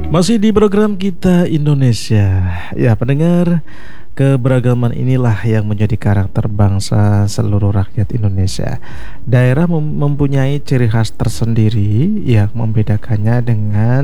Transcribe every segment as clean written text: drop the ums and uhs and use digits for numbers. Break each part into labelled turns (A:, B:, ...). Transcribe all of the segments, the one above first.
A: Masih di program kita Indonesia. Ya, pendengar, keberagaman inilah yang menjadi karakter bangsa seluruh rakyat Indonesia. Daerah mempunyai ciri khas tersendiri yang membedakannya dengan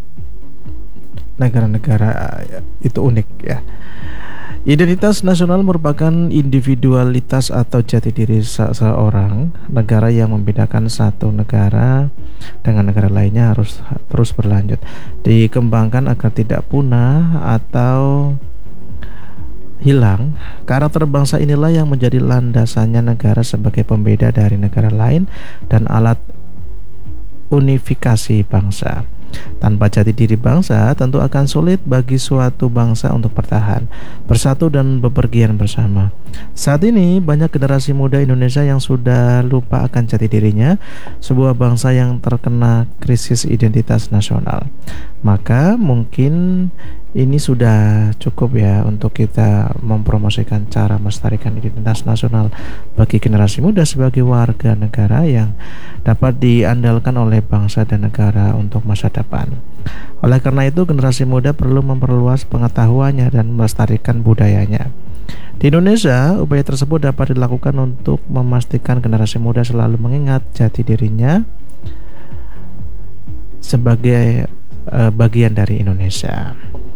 A: negara-negara itu unik ya. Identitas nasional merupakan individualitas atau jati diri seseorang. Negara yang membedakan satu negara dengan negara lainnya harus terus berlanjut, dikembangkan agar tidak punah atau hilang. Karakter bangsa inilah yang menjadi landasannya negara sebagai pembeda dari negara lain dan alat unifikasi bangsa. Tanpa jati diri bangsa, tentu akan sulit bagi suatu bangsa untuk bertahan, bersatu dan bepergian bersama. Saat ini, banyak generasi muda Indonesia yang sudah lupa akan jati dirinya, sebuah bangsa yang terkena krisis identitas nasional. Maka mungkin ini sudah cukup ya untuk kita mempromosikan cara melestarikan identitas nasional bagi generasi muda sebagai warga negara yang dapat diandalkan oleh bangsa dan negara untuk masa depan. Oleh karena itu, generasi muda perlu memperluas pengetahuannya dan melestarikan budayanya. Di Indonesia, upaya tersebut dapat dilakukan untuk memastikan generasi muda selalu mengingat jati dirinya sebagai bagian dari Indonesia.